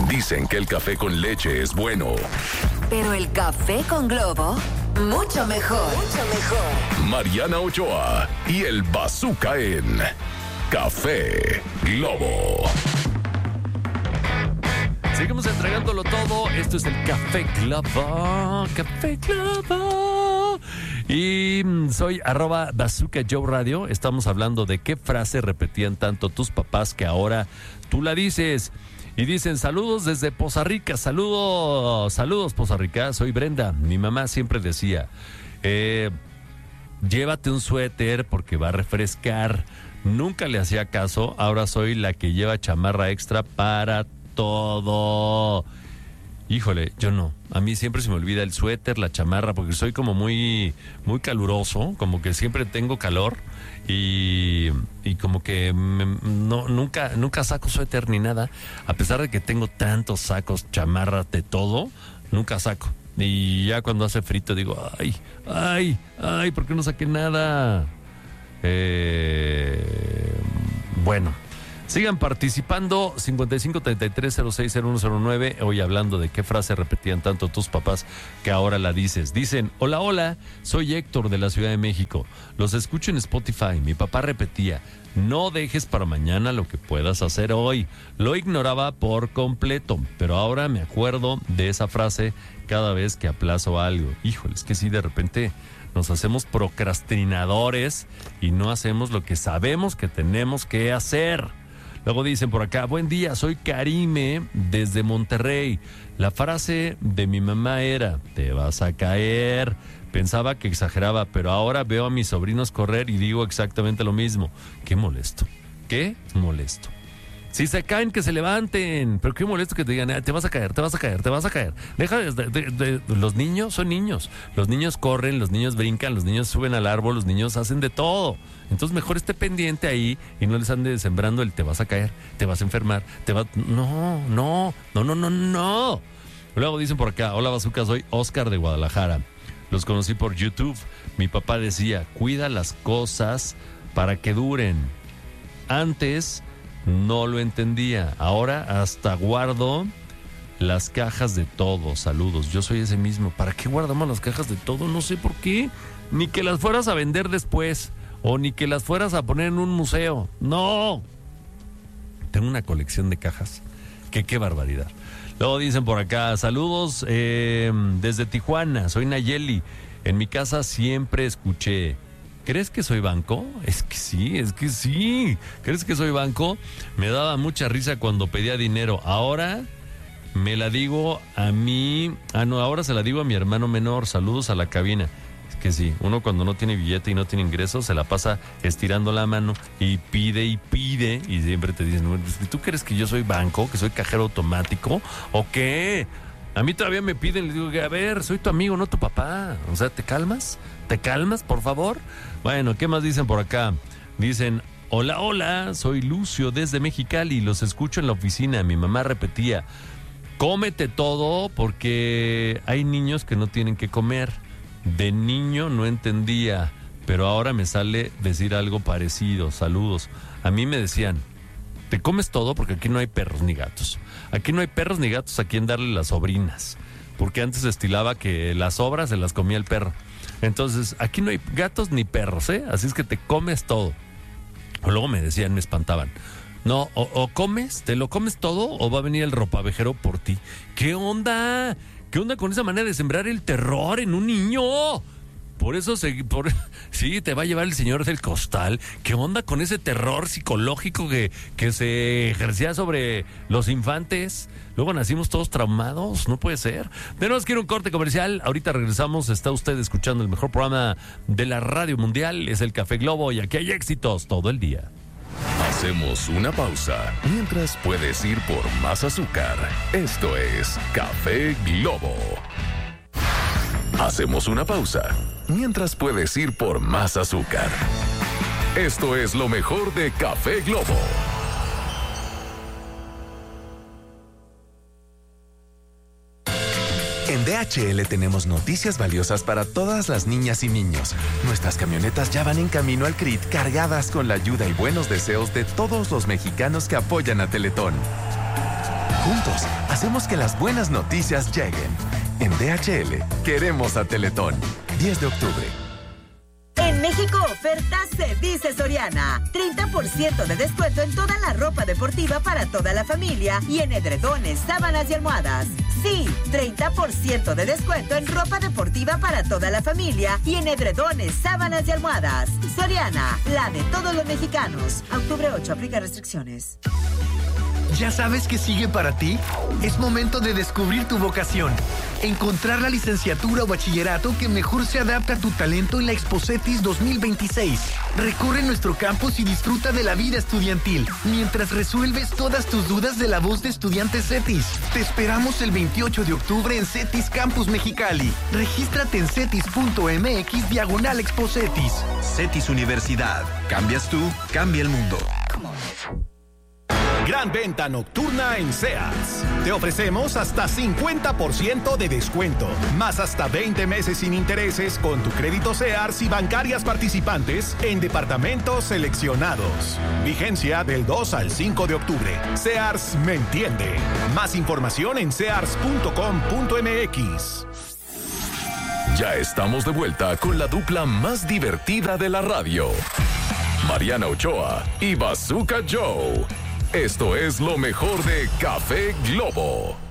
Dicen que el café con leche es bueno. Pero el café con Globo, mucho mejor. Mucho mejor. Mariana Ochoa y el Bazooka en Café Globo. Seguimos entregándolo todo. Esto es el Café Globo. Café Globo. Y soy @Bazooka Joe Radio. Estamos hablando de qué frase repetían tanto tus papás que ahora tú la dices. Y dicen, saludos desde Poza Rica. Saludos Poza Rica. Soy Brenda. Mi mamá siempre decía, llévate un suéter porque va a refrescar. Nunca le hacía caso. Ahora soy la que lleva chamarra extra para todo. Híjole, yo no. A mí siempre se me olvida el suéter, la chamarra, porque soy como muy caluroso, como que siempre tengo calor y como que nunca saco suéter ni nada. A pesar de que tengo tantos sacos, chamarras, de todo, nunca saco. Y ya cuando hace frito digo, ay, ¿por qué no saqué nada? Bueno. Sigan participando, 5533060109, hoy hablando de qué frase repetían tanto tus papás que ahora la dices. Dicen, hola, soy Héctor de la Ciudad de México, los escucho en Spotify. Mi papá repetía, no dejes para mañana lo que puedas hacer hoy. Lo ignoraba por completo, pero ahora me acuerdo de esa frase cada vez que aplazo algo. Híjole, es que sí, de repente nos hacemos procrastinadores y no hacemos lo que sabemos que tenemos que hacer. Luego dicen por acá, buen día, soy Karime desde Monterrey. La frase de mi mamá era, te vas a caer. Pensaba que exageraba, pero ahora veo a mis sobrinos correr y digo exactamente lo mismo. Qué molesto. Si se caen, que se levanten. Pero qué molesto que te digan, te vas a caer. Deja los niños son niños. Los niños corren, los niños brincan, los niños suben al árbol, los niños hacen de todo. Entonces mejor esté pendiente ahí y no les ande sembrando el te vas a caer, te vas a enfermar, No. Luego dicen por acá, hola Bazooka, soy Oscar de Guadalajara. Los conocí por YouTube. Mi papá decía, cuida las cosas para que duren. Antes no lo entendía. Ahora hasta guardo las cajas de todo. Saludos. Yo soy ese mismo. ¿Para qué guardamos las cajas de todo? No sé por qué. Ni que las fueras a vender después. O ni que las fueras a poner en un museo. No. Tengo una colección de cajas. Qué barbaridad. Luego dicen por acá, saludos desde Tijuana. Soy Nayeli. En mi casa siempre escuché, ¿crees que soy banco? Es que sí. ¿Crees que soy banco? Me daba mucha risa cuando pedía dinero. Ahora me la digo a mí. Ahora se la digo a mi hermano menor. Saludos a la cabina. Es que sí, uno cuando no tiene billete y no tiene ingresos se la pasa estirando la mano y pide. Y siempre te dicen, ¿tú crees que yo soy banco? ¿Que soy cajero automático? ¿O qué? A mí todavía me piden, les digo, a ver, soy tu amigo, no tu papá. O sea, ¿te calmas? ¿Te calmas, por favor? Bueno, ¿qué más dicen por acá? Dicen, hola, soy Lucio desde Mexicali, los escucho en la oficina. Mi mamá repetía, cómete todo porque hay niños que no tienen que comer. De niño no entendía, pero ahora me sale decir algo parecido. Saludos. A mí me decían, te comes todo porque aquí no hay perros ni gatos. Aquí no hay perros ni gatos a quien darle las sobrinas. Porque antes se estilaba que las sobras se las comía el perro. Entonces, aquí no hay gatos ni perros, ¿eh? Así es que te comes todo. O luego me decían, me espantaban. No, o comes, te lo comes todo o va a venir el ropavejero por ti. ¿Qué onda? ¿Qué onda con esa manera de sembrar el terror en un niño? Por eso sí, te va a llevar el señor del costal. ¿Qué onda con ese terror psicológico que se ejercía sobre los infantes? Luego nacimos todos traumados, no puede ser. De nuevo, quiero un corte comercial. Ahorita regresamos. Está usted escuchando el mejor programa de la radio mundial. Es el Café Globo y aquí hay éxitos todo el día. Hacemos una pausa mientras puedes ir por más azúcar. Esto es Café Globo. Hacemos una pausa mientras puedes ir por más azúcar. Esto es lo mejor de Café Globo. En DHL tenemos noticias valiosas para todas las niñas y niños. Nuestras camionetas ya van en camino al CRIT cargadas con la ayuda y buenos deseos de todos los mexicanos que apoyan a Teletón. Juntos, hacemos que las buenas noticias lleguen. En DHL, queremos a Teletón. 10 de octubre. En México, oferta se dice Soriana. 30% de descuento en toda la ropa deportiva para toda la familia y en edredones, sábanas y almohadas. Sí, 30% de descuento en ropa deportiva para toda la familia y en edredones, sábanas y almohadas. Soriana, la de todos los mexicanos. Octubre 8, aplica restricciones. ¿Ya sabes qué sigue para ti? Es momento de descubrir tu vocación. Encontrar la licenciatura o bachillerato que mejor se adapta a tu talento en la Expo CETIS 2026. Recorre nuestro campus y disfruta de la vida estudiantil, mientras resuelves todas tus dudas de la voz de estudiantes CETIS. Te esperamos el 28 de octubre en CETIS Campus Mexicali. Regístrate en cetis.mx/Expo CETIS. CETIS Universidad. Cambias tú, cambia el mundo. Gran venta nocturna en Sears. Te ofrecemos hasta 50% de descuento, más hasta 20 meses sin intereses con tu crédito Sears y bancarias participantes en departamentos seleccionados. Vigencia del 2 al 5 de octubre. Sears me entiende. Más información en sears.com.mx. Ya estamos de vuelta con la dupla más divertida de la radio. Mariana Ochoa y Bazooka Joe. Esto es lo mejor de Café Globo.